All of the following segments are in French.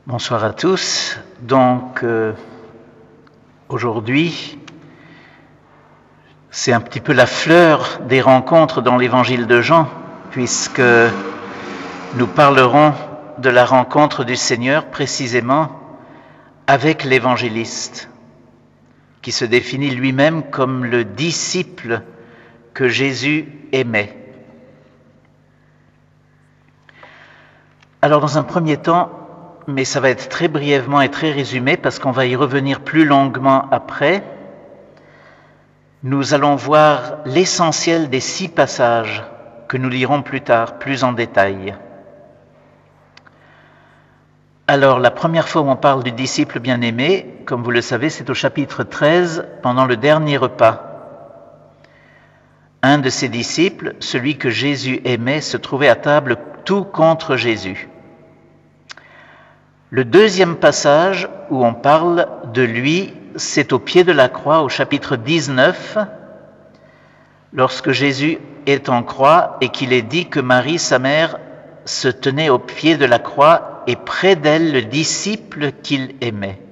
Bonsoir à tous. Donc, aujourd'hui, c'est un petit peu la fleur des rencontres dans l'évangile de Jean, puisque nous parlerons de la rencontre du Seigneur précisément avec l'évangéliste, qui se définit lui-même comme le disciple que Jésus aimait. Alors, dans un premier temps, mais ça va être très brièvement et très résumé parce qu'on va y revenir plus longuement après, nous allons voir l'essentiel des 6 passages que nous lirons plus tard, plus en détail. Alors, la première fois où on parle du disciple bien-aimé, comme vous le savez, c'est au chapitre 13, pendant le dernier repas. Un de ses disciples, celui que Jésus aimait, se trouvait à table tout contre Jésus. Le deuxième passage où on parle de lui, c'est au pied de la croix, au chapitre 19, lorsque Jésus est en croix et qu'il est dit que Marie, sa mère, se tenait au pied de la croix et près d'elle le disciple qu'il aimait.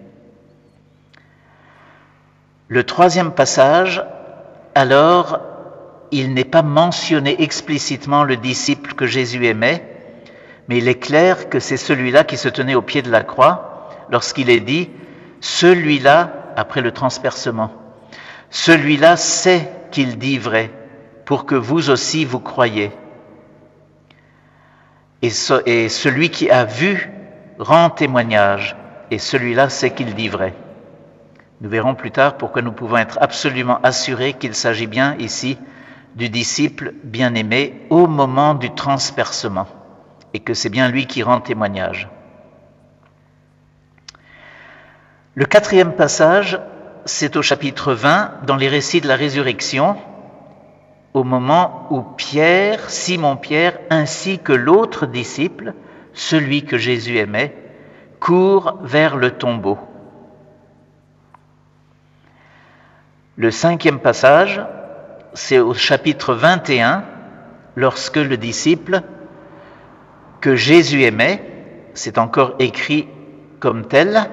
Le troisième passage, alors, il n'est pas mentionné explicitement le disciple que Jésus aimait, mais il est clair que c'est celui-là qui se tenait au pied de la croix lorsqu'il est dit « celui-là » après le transpercement. « Celui-là sait qu'il dit vrai pour que vous aussi vous croyiez. » Et celui qui a vu rend témoignage et celui-là sait qu'il dit vrai. Nous verrons plus tard pourquoi nous pouvons être absolument assurés qu'il s'agit bien ici du disciple bien-aimé au moment du transpercement. Et que c'est bien lui qui rend témoignage. Le 4e passage, c'est au chapitre 20, dans les récits de la résurrection, au moment où Pierre, Simon-Pierre, ainsi que l'autre disciple, celui que Jésus aimait, courent vers le tombeau. Le 5e passage, c'est au chapitre 21, lorsque le disciple que Jésus aimait, c'est encore écrit comme tel,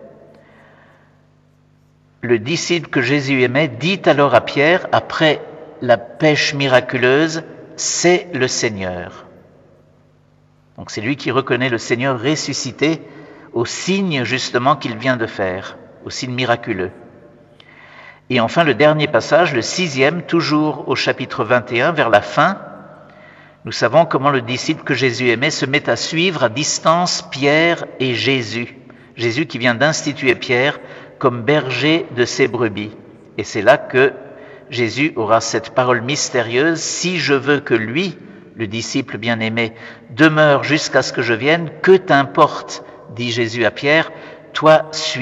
le disciple que Jésus aimait dit alors à Pierre, après la pêche miraculeuse, c'est le Seigneur. Donc c'est lui qui reconnaît le Seigneur ressuscité au signe justement qu'il vient de faire, au signe miraculeux. Et enfin le dernier passage, le 6e, toujours au chapitre 21, vers la fin, nous savons comment le disciple que Jésus aimait se met à suivre à distance Pierre et Jésus. Jésus qui vient d'instituer Pierre comme berger de ses brebis. Et c'est là que Jésus aura cette parole mystérieuse, « Si je veux que lui, le disciple bien-aimé, demeure jusqu'à ce que je vienne, que t'importe, dit Jésus à Pierre, toi suis-moi. »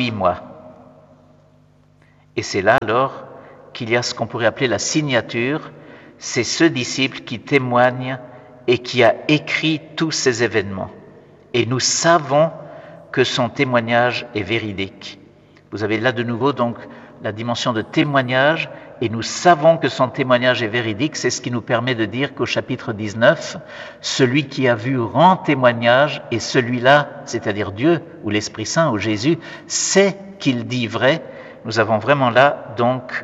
Et c'est là alors qu'il y a ce qu'on pourrait appeler la signature. C'est ce disciple qui témoigne et qui a écrit tous ces événements. Et nous savons que son témoignage est véridique. Vous avez là de nouveau donc la dimension de témoignage, et nous savons que son témoignage est véridique. C'est ce qui nous permet de dire qu'au chapitre 19, celui qui a vu rend témoignage, et celui-là, c'est-à-dire Dieu ou l'Esprit Saint ou Jésus, sait qu'il dit vrai. Nous avons vraiment là donc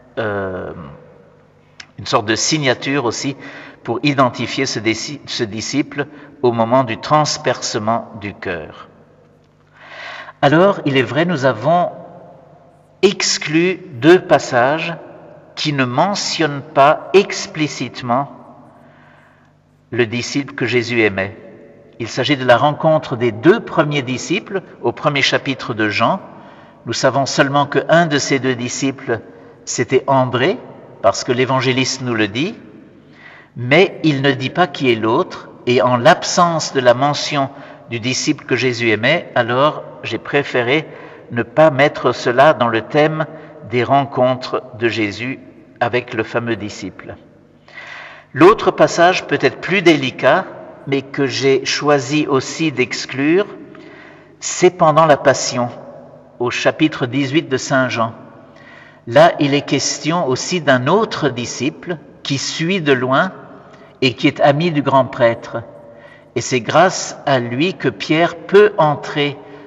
une sorte de signature aussi pour identifier ce disciple au moment du transpercement du cœur. Alors, il est vrai, nous avons exclu 2 passages qui ne mentionnent pas explicitement le disciple que Jésus aimait. Il s'agit de la rencontre des 2 premiers disciples au 1er chapitre de Jean. Nous savons seulement qu'un de ces 2 disciples, c'était André, parce que l'évangéliste nous le dit, mais il ne dit pas qui est l'autre, et en l'absence de la mention du disciple que Jésus aimait, alors j'ai préféré ne pas mettre cela dans le thème des rencontres de Jésus avec le fameux disciple. L'autre passage, peut-être plus délicat, mais que j'ai choisi aussi d'exclure, c'est pendant la Passion, au chapitre 18 de Saint Jean. Là, il est question aussi d'un autre disciple qui suit de loin et qui est ami du grand prêtre. Et c'est grâce à lui que Pierre peut entrer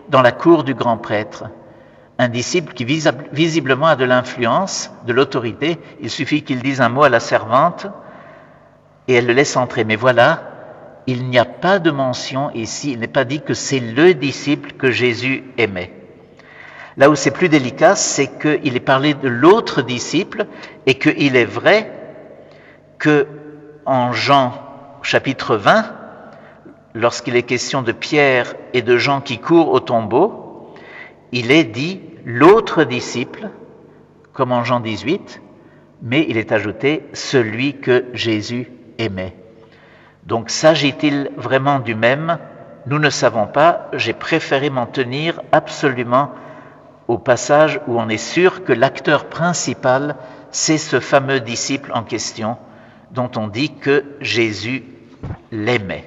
dans la cour du grand prêtre. Un disciple qui visiblement a de l'influence, de l'autorité, il suffit qu'il dise un mot à la servante et elle le laisse entrer. Mais voilà, il n'y a pas de mention ici, il n'est pas dit que c'est le disciple que Jésus aimait. Là où c'est plus délicat, c'est qu'il est parlé de l'autre disciple et qu'il est vrai que en Jean chapitre 20, lorsqu'il est question de Pierre et de Jean qui courent au tombeau, il est dit l'autre disciple, comme en Jean 18, mais il est ajouté celui que Jésus aimait. Donc s'agit-il vraiment du même? Nous ne savons pas, j'ai préféré m'en tenir absolument au passage où on est sûr que l'acteur principal, c'est ce fameux disciple en question dont on dit que Jésus l'aimait.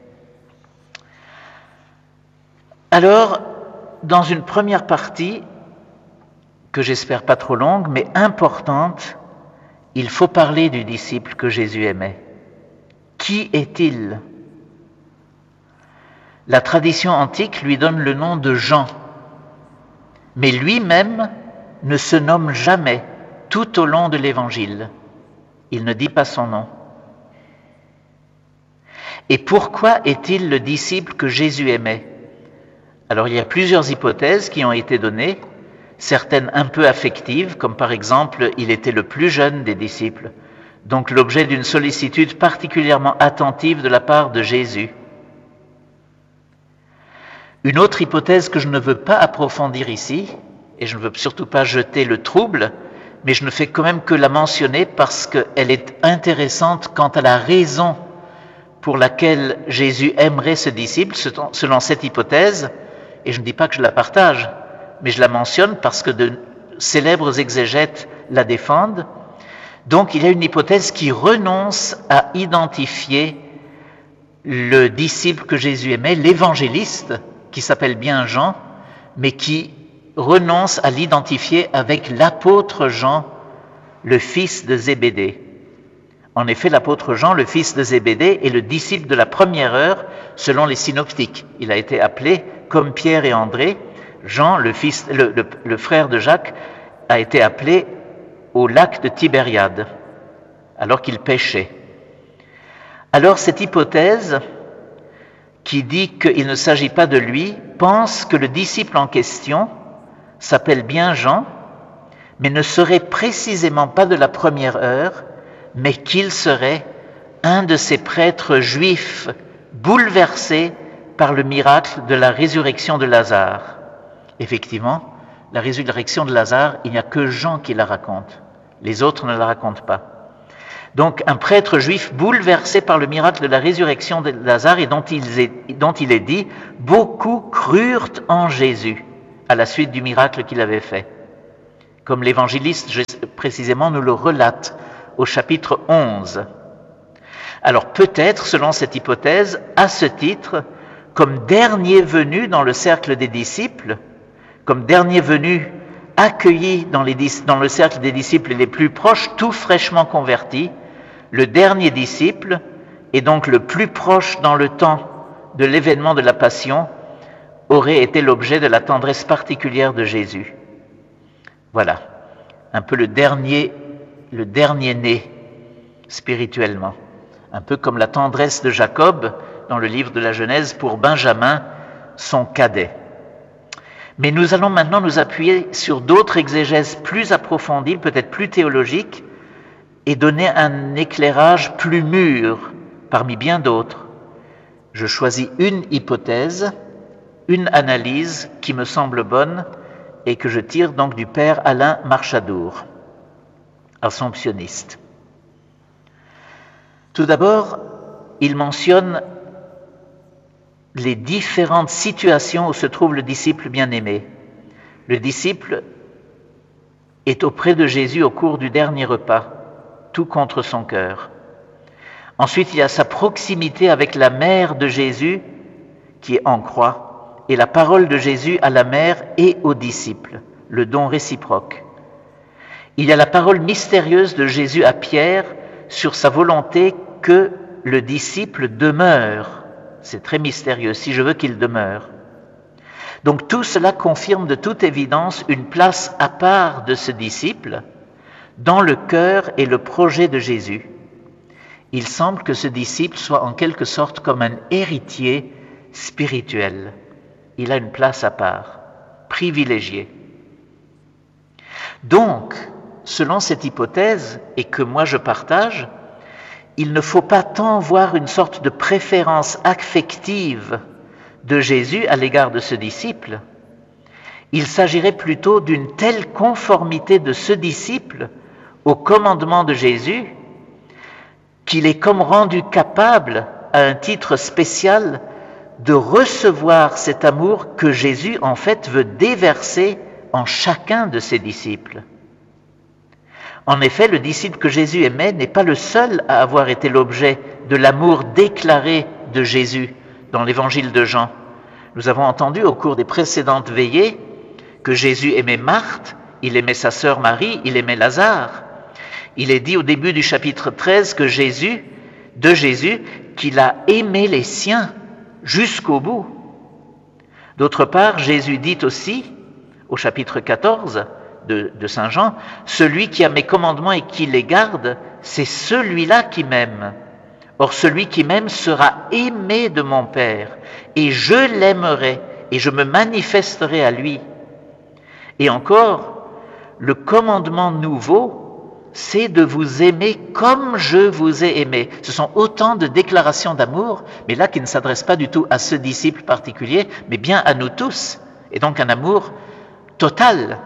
Alors, dans une première partie, que j'espère pas trop longue, mais importante, il faut parler du disciple que Jésus aimait. Qui est-il? La tradition antique lui donne le nom de Jean, mais lui-même ne se nomme jamais tout au long de l'Évangile. Il ne dit pas son nom. Et pourquoi est-il le disciple que Jésus aimait? Alors il y a plusieurs hypothèses qui ont été données, certaines un peu affectives, comme par exemple, il était le plus jeune des disciples, donc l'objet d'une sollicitude particulièrement attentive de la part de Jésus. Une autre hypothèse que je ne veux pas approfondir ici, et je ne veux surtout pas jeter le trouble, mais je ne fais quand même que la mentionner parce qu'elle est intéressante quant à la raison pour laquelle Jésus aimerait ce disciple, selon cette hypothèse, et je ne dis pas que je la partage, mais je la mentionne parce que de célèbres exégètes la défendent. Donc il y a une hypothèse qui renonce à identifier le disciple que Jésus aimait, l'évangéliste, qui s'appelle bien Jean, mais qui renonce à l'identifier avec l'apôtre Jean, le fils de Zébédée. En effet, l'apôtre Jean, le fils de Zébédée, est le disciple de la première heure selon les synoptiques. Il a été appelé, comme Pierre et André, Jean, le frère de Jacques, a été appelé au lac de Tibériade, alors qu'il pêchait. Alors cette hypothèse, qui dit qu'il ne s'agit pas de lui, pense que le disciple en question s'appelle bien Jean, mais ne serait précisément pas de la première heure, mais qu'il serait un de ces prêtres juifs bouleversés par le miracle de la résurrection de Lazare. Effectivement, la résurrection de Lazare, il n'y a que Jean qui la raconte. Les autres ne la racontent pas. Donc un prêtre juif bouleversé par le miracle de la résurrection de Lazare et dont il est dit « Beaucoup crurent en Jésus » à la suite du miracle qu'il avait fait. Comme l'évangéliste précisément nous le relate au chapitre 11. Alors peut-être, selon cette hypothèse, à ce titre, comme dernier venu dans le cercle des disciples, comme dernier venu accueilli dans le cercle des disciples les plus proches, tout fraîchement convertis, le dernier disciple, et donc le plus proche dans le temps de l'événement de la Passion, aurait été l'objet de la tendresse particulière de Jésus. Voilà, un peu le dernier né spirituellement, un peu comme la tendresse de Jacob dans le livre de la Genèse pour Benjamin, son cadet. Mais nous allons maintenant nous appuyer sur d'autres exégèses plus approfondies, peut-être plus théologiques, et donner un éclairage plus mûr parmi bien d'autres. Je choisis une hypothèse, une analyse qui me semble bonne et que je tire donc du père Alain Marchadour, assomptionniste. Tout d'abord, il mentionne les différentes situations où se trouve le disciple bien-aimé. Le disciple est auprès de Jésus au cours du dernier repas, tout contre son cœur. Ensuite, il y a sa proximité avec la mère de Jésus qui est en croix, et la parole de Jésus à la mère et aux disciples, le don réciproque. Il y a la parole mystérieuse de Jésus à Pierre sur sa volonté que le disciple demeure. C'est très mystérieux, si je veux qu'il demeure. Donc tout cela confirme de toute évidence une place à part de ce disciple dans le cœur et le projet de Jésus. Il semble que ce disciple soit en quelque sorte comme un héritier spirituel. Il a une place à part, privilégiée. Donc, selon cette hypothèse, et que moi je partage, il ne faut pas tant voir une sorte de préférence affective de Jésus à l'égard de ce disciple. Il s'agirait plutôt d'une telle conformité de ce disciple au commandement de Jésus qu'il est comme rendu capable, à un titre spécial, de recevoir cet amour que Jésus en fait veut déverser en chacun de ses disciples. En effet, le disciple que Jésus aimait n'est pas le seul à avoir été l'objet de l'amour déclaré de Jésus dans l'évangile de Jean. Nous avons entendu au cours des précédentes veillées que Jésus aimait Marthe, il aimait sa sœur Marie, il aimait Lazare. Il est dit au début du chapitre 13 que Jésus, qu'il a aimé les siens jusqu'au bout. D'autre part, Jésus dit aussi, au chapitre 14 de Saint Jean, « Celui qui a mes commandements et qui les garde, c'est celui-là qui m'aime. Or celui qui m'aime sera aimé de mon Père, et je l'aimerai, et je me manifesterai à lui. » Et encore, le commandement nouveau, c'est de vous aimer comme je vous ai aimé. Ce sont autant de déclarations d'amour, mais là qui ne s'adressent pas du tout à ce disciple particulier, mais bien à nous tous, et donc un amour total.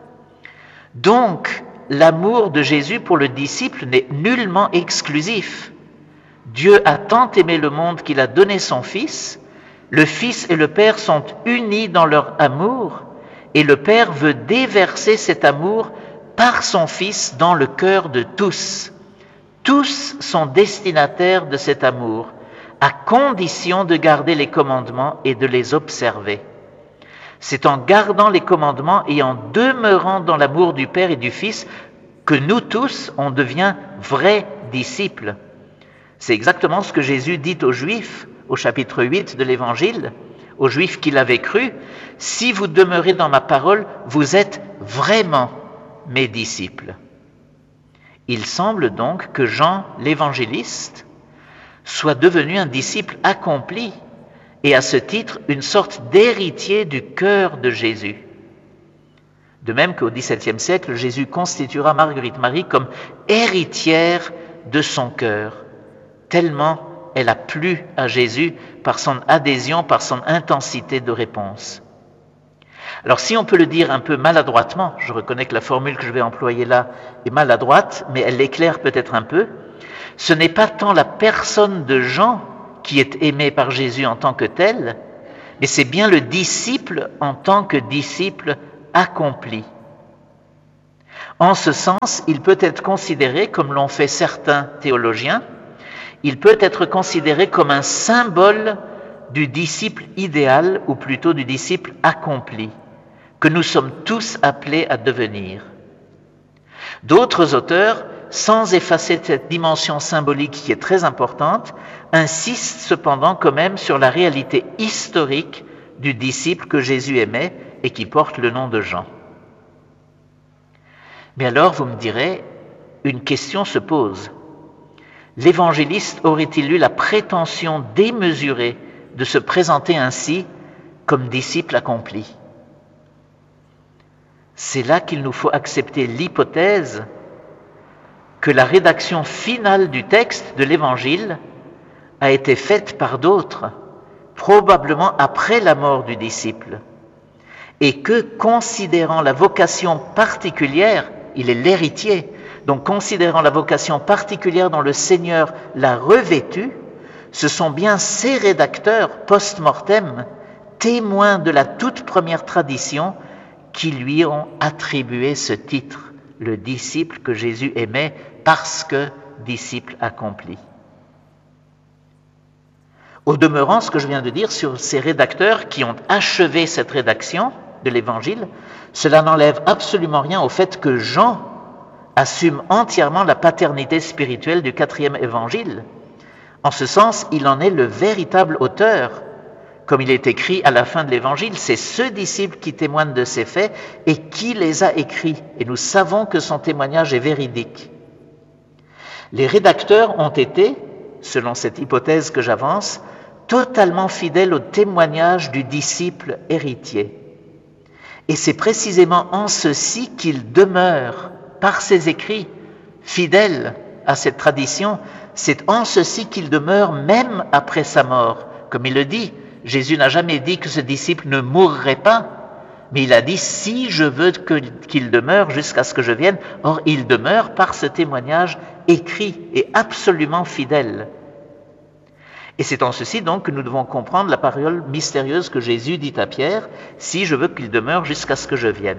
Donc, l'amour de Jésus pour le disciple n'est nullement exclusif. Dieu a tant aimé le monde qu'il a donné son Fils, le Fils et le Père sont unis dans leur amour, et le Père veut déverser cet amour par son Fils dans le cœur de tous. Tous sont destinataires de cet amour, à condition de garder les commandements et de les observer. C'est en gardant les commandements et en demeurant dans l'amour du Père et du Fils que nous tous, on devient vrais disciples. C'est exactement ce que Jésus dit aux Juifs au chapitre 8 de l'Évangile, aux Juifs qui l'avaient cru. « Si vous demeurez dans ma parole, vous êtes vraiment mes disciples. » Il semble donc que Jean l'évangéliste soit devenu un disciple accompli et à ce titre une sorte d'héritier du cœur de Jésus. De même qu'au XVIIe siècle, Jésus constituera Marguerite Marie comme héritière de son cœur, tellement elle a plu à Jésus par son adhésion, par son intensité de réponse. Alors si on peut le dire un peu maladroitement, je reconnais que la formule que je vais employer là est maladroite, mais elle l'éclaire peut-être un peu, ce n'est pas tant la personne de Jean qui est aimée par Jésus en tant que telle, mais c'est bien le disciple en tant que disciple accompli. En ce sens, il peut être considéré, comme l'ont fait certains théologiens, il peut être considéré comme un symbole du disciple idéal, ou plutôt du disciple accompli, que nous sommes tous appelés à devenir. D'autres auteurs, sans effacer cette dimension symbolique qui est très importante, insistent cependant quand même sur la réalité historique du disciple que Jésus aimait et qui porte le nom de Jean. Mais alors, vous me direz, une question se pose. L'évangéliste aurait-il eu la prétention démesurée de se présenter ainsi comme disciple accompli? C'est là qu'il nous faut accepter l'hypothèse que la rédaction finale du texte de l'Évangile a été faite par d'autres, probablement après la mort du disciple, et que, considérant la vocation particulière, il est l'héritier, donc considérant la vocation particulière dont le Seigneur l'a revêtu, ce sont bien ces rédacteurs post-mortem, témoins de la toute première tradition, qui lui ont attribué ce titre, le disciple que Jésus aimait parce que disciple accompli. Au demeurant, ce que je viens de dire sur ces rédacteurs qui ont achevé cette rédaction de l'Évangile, cela n'enlève absolument rien au fait que Jean assume entièrement la paternité spirituelle du 4e Évangile. En ce sens, il en est le véritable auteur, comme il est écrit à la fin de l'Évangile, c'est ce disciple qui témoigne de ces faits et qui les a écrits. Et nous savons que son témoignage est véridique. Les rédacteurs ont été, selon cette hypothèse que j'avance, totalement fidèles au témoignage du disciple héritier. Et c'est précisément en ceci qu'ils demeurent, par ses écrits, fidèles à cette tradition. C'est en ceci qu'ils demeurent même après sa mort. Comme il le dit, Jésus n'a jamais dit que ce disciple ne mourrait pas, mais il a dit « si je veux qu'il demeure jusqu'à ce que je vienne ». Or, il demeure par ce témoignage écrit et absolument fidèle. Et c'est en ceci donc que nous devons comprendre la parole mystérieuse que Jésus dit à Pierre « si je veux qu'il demeure jusqu'à ce que je vienne ».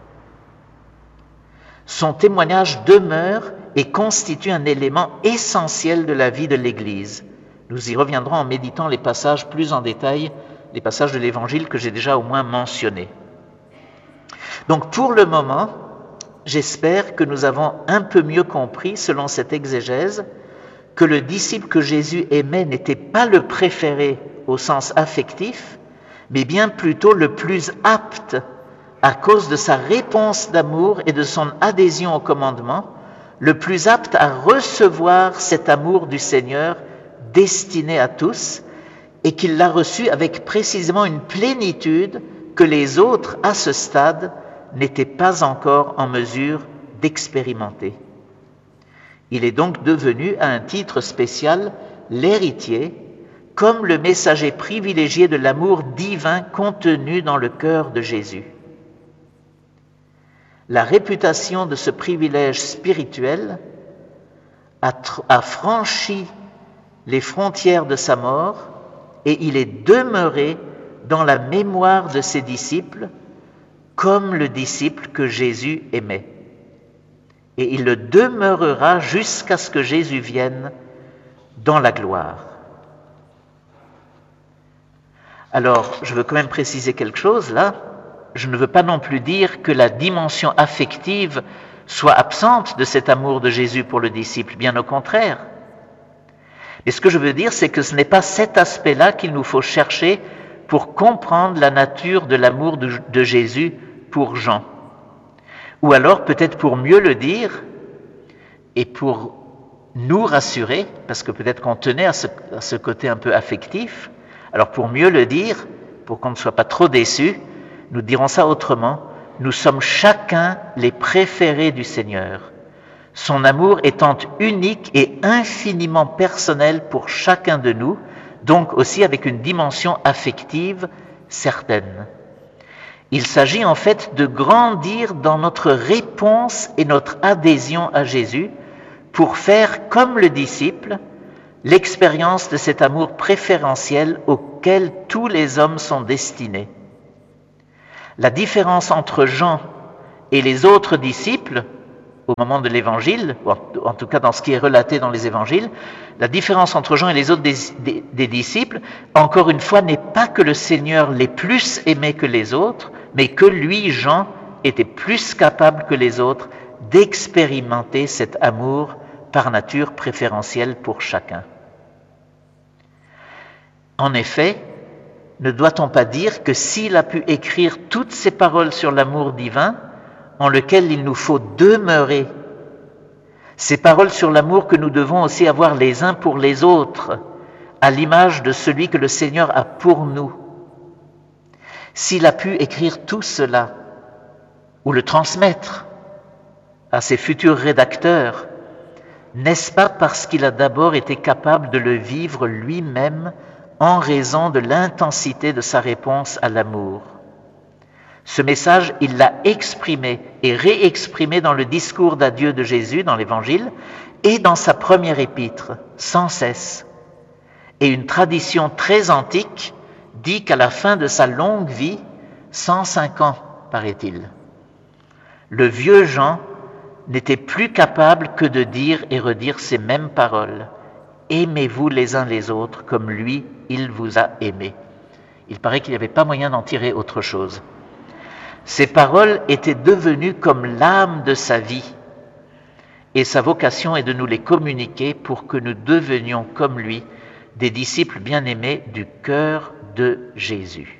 Son témoignage demeure et constitue un élément essentiel de la vie de l'Église. Nous y reviendrons en méditant les passages plus en détail, les passages de l'Évangile que j'ai déjà au moins mentionnés. Donc pour le moment, j'espère que nous avons un peu mieux compris, selon cette exégèse, que le disciple que Jésus aimait n'était pas le préféré au sens affectif, mais bien plutôt le plus apte à cause de sa réponse d'amour et de son adhésion au commandement, le plus apte à recevoir cet amour du Seigneur destiné à tous, et qu'il l'a reçu avec précisément une plénitude que les autres, à ce stade, n'étaient pas encore en mesure d'expérimenter. Il est donc devenu, à un titre spécial, l'héritier, comme le messager privilégié de l'amour divin contenu dans le cœur de Jésus. La réputation de ce privilège spirituel a franchi les frontières de sa mort et il est demeuré dans la mémoire de ses disciples comme le disciple que Jésus aimait. Et il le demeurera jusqu'à ce que Jésus vienne dans la gloire. Alors, je veux quand même préciser quelque chose là. Je ne veux pas non plus dire que la dimension affective soit absente de cet amour de Jésus pour le disciple, bien au contraire. Mais ce que je veux dire, c'est que ce n'est pas cet aspect-là qu'il nous faut chercher pour comprendre la nature de l'amour de Jésus pour Jean. Ou alors, peut-être pour mieux le dire, et pour nous rassurer, parce que peut-être qu'on tenait à ce côté un peu affectif, alors pour mieux le dire, pour qu'on ne soit pas trop déçus, nous dirons ça autrement, nous sommes chacun les préférés du Seigneur, son amour étant unique et infiniment personnel pour chacun de nous, donc aussi avec une dimension affective certaine. Il s'agit en fait de grandir dans notre réponse et notre adhésion à Jésus pour faire comme le disciple l'expérience de cet amour préférentiel auquel tous les hommes sont destinés. La différence entre Jean et les autres disciples, au moment de l'Évangile, ou en tout cas dans ce qui est relaté dans les Évangiles, la différence entre Jean et les autres des disciples, encore une fois, n'est pas que le Seigneur l'ait plus aimé que les autres, mais que lui, Jean, était plus capable que les autres d'expérimenter cet amour par nature préférentiel pour chacun. En effet, ne doit-on pas dire que s'il a pu écrire toutes ces paroles sur l'amour divin, en lequel il nous faut demeurer, ces paroles sur l'amour que nous devons aussi avoir les uns pour les autres, à l'image de celui que le Seigneur a pour nous, s'il a pu écrire tout cela, ou le transmettre à ses futurs rédacteurs, n'est-ce pas parce qu'il a d'abord été capable de le vivre lui-même en raison de l'intensité de sa réponse à l'amour? Ce message, il l'a exprimé et réexprimé dans le discours d'adieu de Jésus dans l'Évangile et dans sa première épître, sans cesse. Et une tradition très antique dit qu'à la fin de sa longue vie, 105 ans, paraît-il, le vieux Jean n'était plus capable que de dire et redire ces mêmes paroles. Aimez-vous les uns les autres comme lui, il vous a aimé. Il paraît qu'il n'y avait pas moyen d'en tirer autre chose. Ces paroles étaient devenues comme l'âme de sa vie, et sa vocation est de nous les communiquer pour que nous devenions comme lui, des disciples bien-aimés du cœur de Jésus.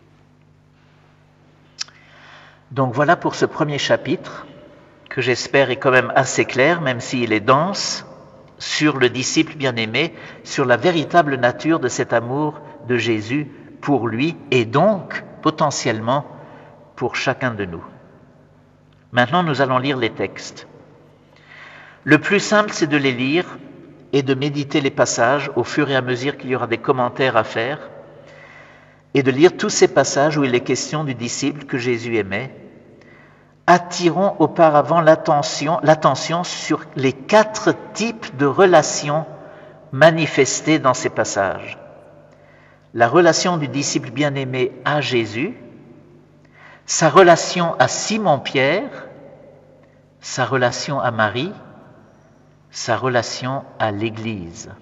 Donc voilà pour ce premier chapitre, que j'espère est quand même assez clair, même s'il est dense, sur le disciple bien-aimé, sur la véritable nature de cet amour de Jésus pour lui et donc potentiellement pour chacun de nous. Maintenant, nous allons lire les textes. Le plus simple, c'est de les lire et de méditer les passages au fur et à mesure qu'il y aura des commentaires à faire et de lire tous ces passages où il est question du disciple que Jésus aimait. Attirons auparavant l'attention sur les 4 types de relations manifestées dans ces passages. La relation du disciple bien-aimé à Jésus, sa relation à Simon-Pierre, sa relation à Marie, sa relation à l'Église.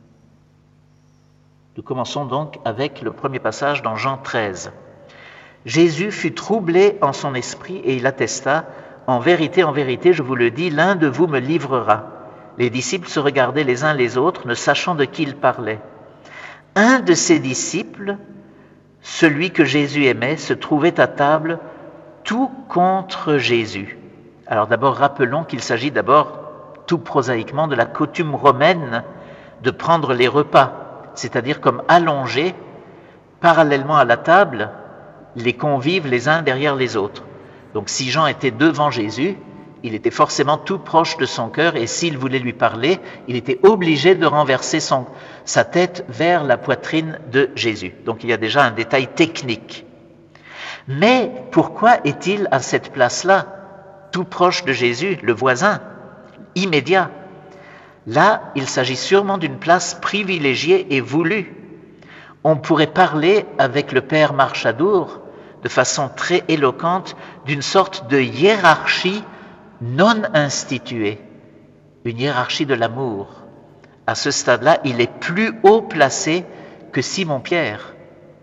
Nous commençons donc avec le premier passage dans Jean 13. Jésus fut troublé en son esprit et il attesta, en vérité, je vous le dis, l'un de vous me livrera. Les disciples se regardaient les uns les autres, ne sachant de qui il parlait. Un de ses disciples, celui que Jésus aimait, se trouvait à table tout contre Jésus. Alors d'abord, rappelons qu'il s'agit d'abord, tout prosaïquement, de la coutume romaine de prendre les repas, c'est-à-dire comme allongés, parallèlement à la table, les convives les uns derrière les autres. Donc si Jean était devant Jésus, il était forcément tout proche de son cœur et s'il voulait lui parler, il était obligé de renverser sa tête vers la poitrine de Jésus. Donc il y a déjà un détail technique. Mais pourquoi est-il à cette place-là, tout proche de Jésus, le voisin, immédiat? Là, il s'agit sûrement d'une place privilégiée et voulue. On pourrait parler avec le père Marchadour de façon très éloquente d'une sorte de hiérarchie non instituée, une hiérarchie de l'amour. À ce stade-là, il est plus haut placé que Simon-Pierre.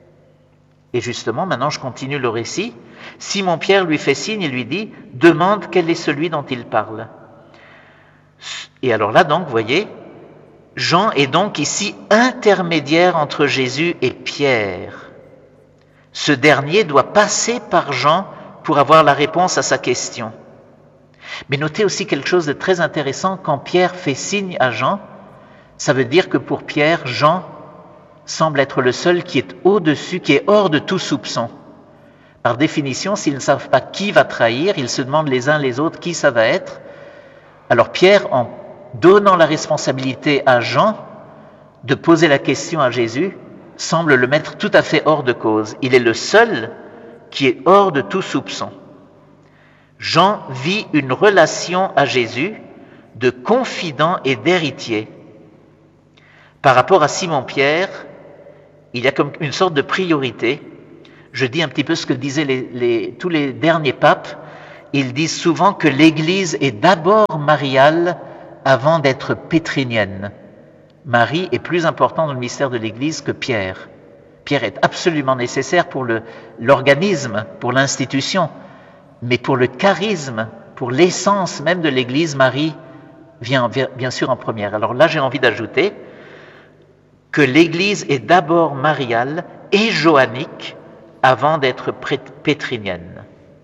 Et justement, maintenant je continue le récit. Simon-Pierre lui fait signe et lui dit « Demande quel est celui dont il parle. » Et alors là donc, vous voyez, Jean est donc ici intermédiaire entre Jésus et Pierre. Ce dernier doit passer par Jean pour avoir la réponse à sa question. Mais notez aussi quelque chose de très intéressant, quand Pierre fait signe à Jean, ça veut dire que pour Pierre, Jean semble être le seul qui est au-dessus, qui est hors de tout soupçon. Par définition, s'ils ne savent pas qui va trahir, ils se demandent les uns les autres qui ça va être. Alors Pierre, en donnant la responsabilité à Jean de poser la question à Jésus, semble le mettre tout à fait hors de cause. Il est le seul qui est hors de tout soupçon. Jean vit une relation à Jésus de confident et d'héritier. Par rapport à Simon-Pierre, il y a comme une sorte de priorité. Je dis un petit peu ce que disaient tous les derniers papes. Ils disent souvent que l'Église est d'abord mariale avant d'être pétrinienne. Marie est plus important dans le mystère de l'Église que Pierre. Pierre est absolument nécessaire pour l'organisme, pour l'institution, mais pour le charisme, pour l'essence même de l'Église, Marie vient bien sûr en première. Alors là, j'ai envie d'ajouter que l'Église est d'abord mariale et joannique avant d'être pétrinienne.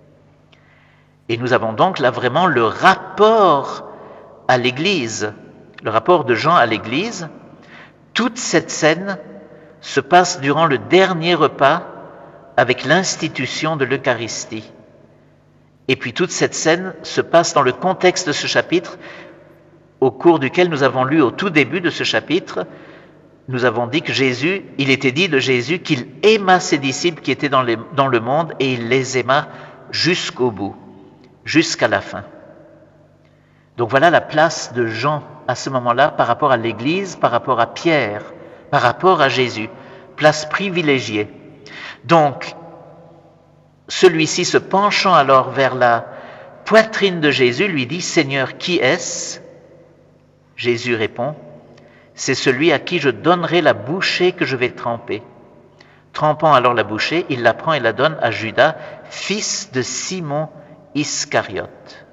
Et nous avons donc là vraiment le rapport à l'Église, le rapport de Jean à l'Église. Toute cette scène se passe durant le dernier repas avec l'institution de l'Eucharistie. Et puis toute cette scène se passe dans le contexte de ce chapitre, au cours duquel nous avons lu au tout début de ce chapitre, nous avons dit que Jésus, il était dit de Jésus qu'il aima ses disciples qui étaient dans le monde et il les aima jusqu'au bout, jusqu'à la fin. Donc voilà la place de Jean à ce moment-là par rapport à l'Église, par rapport à Pierre, par rapport à Jésus, place privilégiée. Donc, celui-ci se penchant alors vers la poitrine de Jésus, lui dit « Seigneur, qui est-ce » Jésus répond « C'est celui à qui je donnerai la bouchée que je vais tremper. » Trempant alors la bouchée, il la prend et la donne à Judas, fils de Simon Iscariote.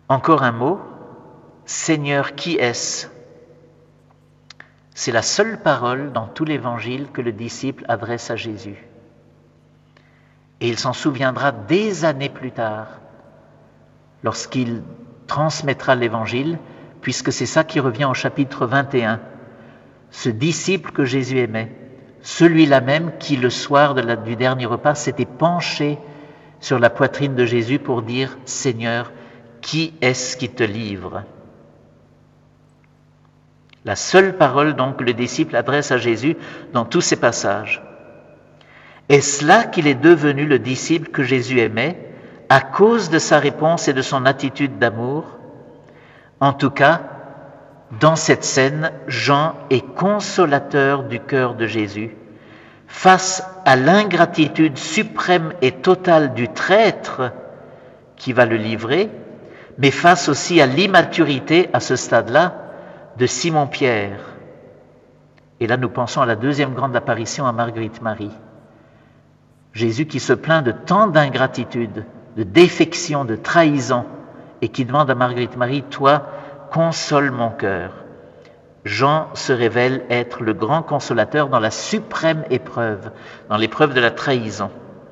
Encore un mot, Seigneur, qui est-ce? C'est la seule parole dans tout l'évangile que le disciple adresse à Jésus. Et il s'en souviendra des années plus tard, lorsqu'il transmettra l'évangile, puisque c'est ça qui revient au chapitre 21. Ce disciple que Jésus aimait, celui-là même qui, le soir du dernier repas, s'était penché sur la poitrine de Jésus pour dire « Seigneur, qui est-ce qui te livre ?» La seule parole donc que le disciple adresse à Jésus dans tous ces passages. Est-ce là qu'il est devenu le disciple que Jésus aimait à cause de sa réponse et de son attitude d'amour? En tout cas, dans cette scène, Jean est consolateur du cœur de Jésus. Face à l'ingratitude suprême et totale du traître qui va le livrer, mais face aussi à l'immaturité, à ce stade-là, de Simon-Pierre. Et là, nous pensons à la deuxième grande apparition à Marguerite-Marie. Jésus qui se plaint de tant d'ingratitude, de défection, de trahison, et qui demande à Marguerite-Marie, « Toi, console mon cœur. » Jean se révèle être le grand consolateur dans la suprême épreuve, dans l'épreuve de la trahison.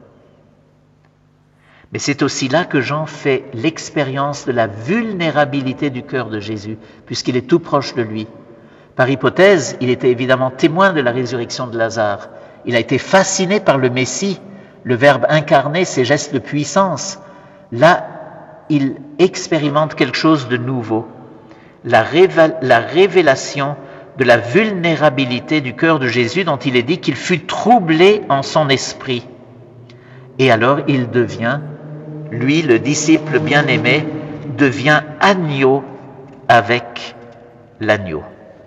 Mais c'est aussi là que Jean fait l'expérience de la vulnérabilité du cœur de Jésus, puisqu'il est tout proche de lui. Par hypothèse, il était évidemment témoin de la résurrection de Lazare. Il a été fasciné par le Messie, le Verbe incarné, ses gestes de puissance. Là, il expérimente quelque chose de nouveau. La révélation de la vulnérabilité du cœur de Jésus dont il est dit qu'il fut troublé en son esprit. Et alors il devient, lui, le disciple bien-aimé, devient agneau avec l'agneau.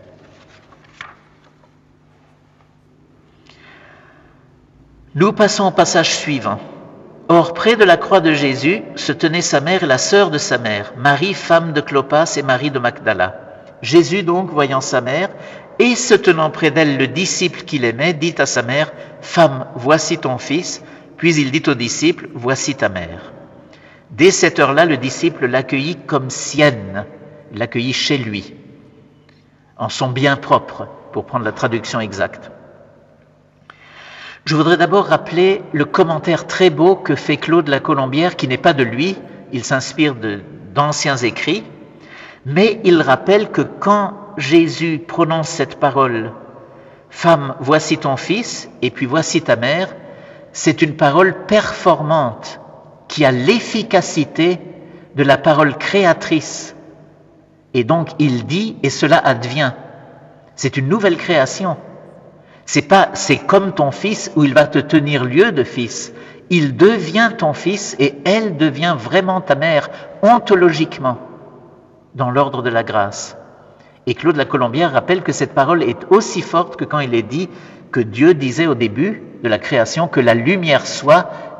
Nous passons au passage suivant. Or, près de la croix de Jésus se tenaient sa mère et la sœur de sa mère, Marie, femme de Clopas, et Marie de Magdala. Jésus donc, voyant sa mère, et se tenant près d'elle le disciple qu'il aimait, dit à sa mère, « Femme, voici ton fils », puis il dit au disciple, « Voici ta mère ». Dès cette heure-là, le disciple l'accueillit comme sienne, il l'accueillit chez lui, en son bien propre, pour prendre la traduction exacte. Je voudrais d'abord rappeler le commentaire très beau que fait Claude La Colombière, qui n'est pas de lui, il s'inspire d'anciens écrits, mais il rappelle que quand Jésus prononce cette parole « Femme, voici ton fils, et puis voici ta mère », c'est une parole performante qui a l'efficacité de la parole créatrice. Et donc il dit « et cela advient ». C'est une nouvelle création. C'est comme ton fils où il va te tenir lieu de fils. Il devient ton fils et elle devient vraiment ta mère, ontologiquement, dans l'ordre de la grâce. Et Claude La Colombière rappelle que cette parole est aussi forte que quand il est dit que Dieu disait au début de la création que la lumière soit